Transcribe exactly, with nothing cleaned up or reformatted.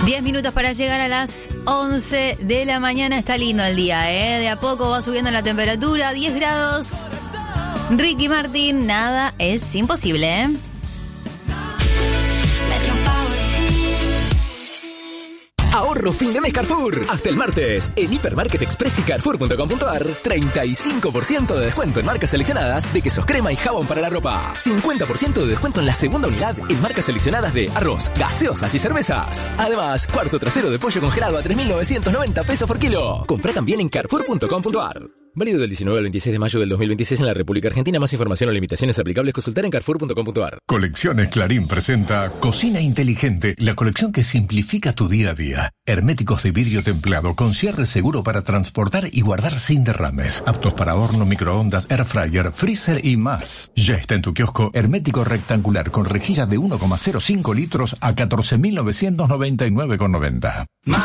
diez minutos para llegar a las once de la mañana. Está lindo el día, ¿eh? De a poco va subiendo la temperatura, diez grados. Ricky Martin, nada es imposible, ¿eh? Ahorro fin de mes Carrefour. Hasta el martes, en Hipermarket Express y Carrefour punto com punto a r, treinta y cinco por ciento de descuento en marcas seleccionadas de quesos crema y jabón para la ropa. cincuenta por ciento de descuento en la segunda unidad en marcas seleccionadas de arroz, gaseosas y cervezas. Además, cuarto trasero de pollo congelado a tres mil novecientos noventa pesos por kilo. Comprá también en Carrefour punto com punto a r. Válido del diecinueve al veintiséis de mayo del dos mil veintiséis en la República Argentina. Más información o limitaciones aplicables consultar en Carrefour punto com punto a r. Colecciones Clarín presenta Cocina Inteligente, la colección que simplifica tu día a día. Herméticos de vidrio templado con cierre seguro para transportar y guardar sin derrames. Aptos para horno, microondas, air fryer, freezer y más. Ya está en tu kiosco hermético rectangular con rejilla de uno coma cero cinco litros a catorce mil novecientos noventa y nueve con noventa.